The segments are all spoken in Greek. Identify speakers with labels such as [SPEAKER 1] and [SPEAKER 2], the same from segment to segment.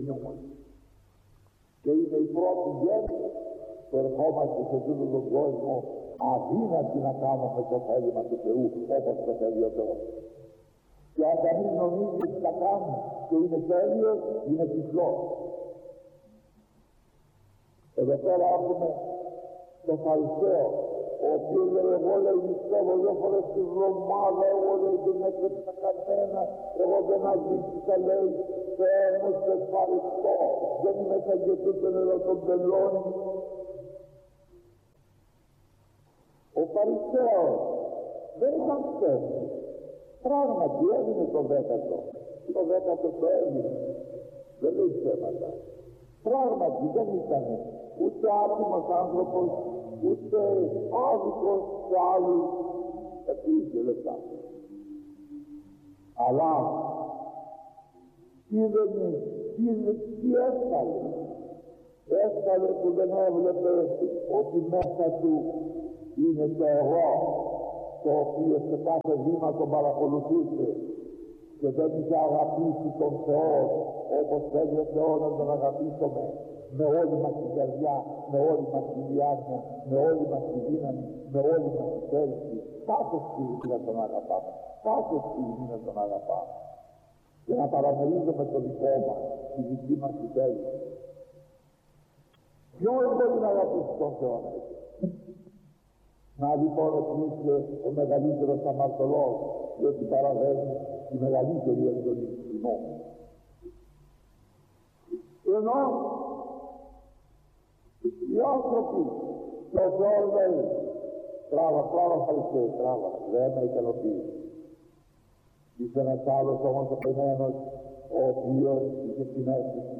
[SPEAKER 1] γενιούμαστε. Και είναι η πρώτη γέννη που ερχόμαστε σε αυτόν τον κόσμο αδύνατοι να κάνουμε το θέλημα του Θεού όπως το θέλει ο Θεός. Και αν κανείς νομίζει ότι θα κάνει και είναι τέλειος, είναι τυφλός. Εδώ πέρα έχουμε τον Φαρισαίο, ο οποίος λέει: εγώ λέει πιστεύω 2 φορές τη βδομάδα, εγώ λέει δεν έκρυψα κανένα, εγώ δεν αδίκησα, λέει, Θεέ μου σε ευχαριστώ, δεν είμαι σαν και τούτον εδώ τον πελώνει. Ο Φαρισαίος δεν ήταν ψεύτης. Πράγματι έδινε το 10ο. Το 10ο το έδινε. Δεν λέει ψέματα. Πράγματι δεν ήταν ούτε άτιμος άνθρωπος, ούτε άδικος σε άλλους. Είχε λεπτά. Αλλά τι έσταλε. Έσταλε που δεν έβλεπε ότι μέσα του είναι το εγώ, το οποίο σε κάθε βήμα τον παρακολουθούσε και δεν είχε αγαπήσει τον Θεό όπως θέλει ο Θεός να τον αγαπήσουμε με όλη μας την καρδιά, με όλη μας τη διάρκεια, με όλη μας τη δύναμη, με όλη μας τη θέληση. Κάθε στιγμή να τον αγαπάμε, κάθε στιγμή να τον αγαπάμε και να παραμερίζουμε το δικό μας, τη δική μας τη θέληση. Ποιος μπορεί να αγαπήσει τον Θεό να έχει? Να λοιπόν εκνήσε ο μεγαλύτερος αμαρτωλός, διότι παραβαίνει τη μεγαλύτερη εντολή του νόμου. Ενώ οι άνθρωποι και ο Θεός λέει: τράβα Φαρισαίε, τράβα, δεν με ικανοποιεί. Είσαι ένας άλλος όμως οπλημένος, ο οποίος είχε την αίσθηση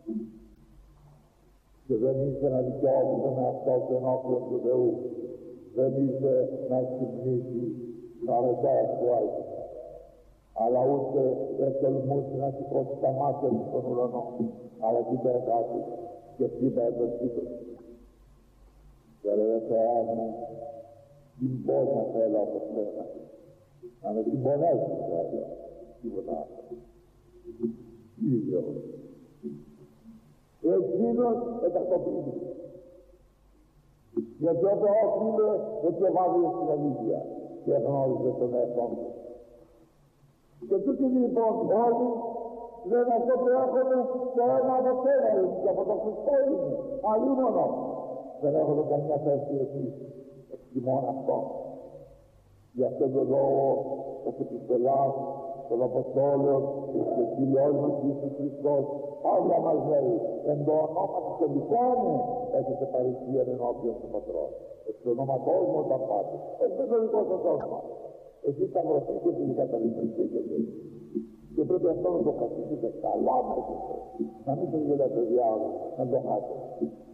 [SPEAKER 1] και δεν ήρθε να δικαιώσει με αυτό το ενώπιον του Θεού. Δεν ήρθε να ξυπνήσει τα αρετές του Άγιου, αλλά ούτε δεν τολμούσε να σηκώσει τα μάτια του στον ουρανό, αλλά τι είπε κάτι και χτύπαε το σπίτι του. Και λέει: Θεέ μου, την πόσα θέλω από σένα, να με την πονέσεις θέλω, τίποτα άλλο. Ίδιο. Εκείνος ετακτοποιήθηκε. Γιατί ο Θεός είναι ότι εβάδει στην αλήθεια και γνώριζε τον εαυτό του. Και τούτοι λοιπόν όλοι δεν αυτό που έχουμε το ένα από σένα είναι και από το Χριστό είναι. Αλλήμωνο. Δεν έχουν καμιά θέση εσείς εκτιμών αυτό. Γι' αυτόν τον λόγο ο επιστολάς των Αποστόλων και Κύριος μας Ιησούς Χριστός πάντα μας λέει: εν το ονόματι των δικών μου έχετε παρουσία ενώπιον του Πατρός. Εξ το ονόματός μου όταν πάτε. Δεν το δικό σας όνομα. Εσείς θα βρεθείτε και καταλήξετε. Και πρέπει αυτό να το κρατήσετε καλά μέσα. Να μην σας γελάτε διάολο, να το χάσετε.